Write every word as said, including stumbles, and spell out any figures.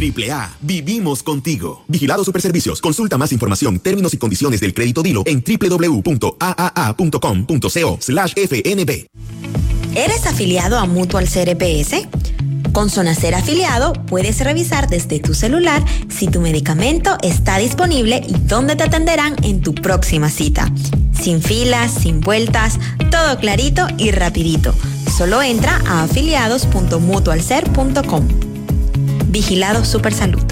Triple A, vivimos contigo. Vigilado Superservicios. Consulta más información, términos y condiciones del crédito Dilo en doble u doble u doble u punto a a a punto com punto co slash f n b. ¿Eres afiliado a Mutual C R P S? Con Zonacer afiliado puedes revisar desde tu celular si tu medicamento está disponible y dónde te atenderán en tu próxima cita. Sin filas, sin vueltas, todo clarito y rapidito. Solo entra a afiliados punto mutualcer punto com. Vigilado Supersalud.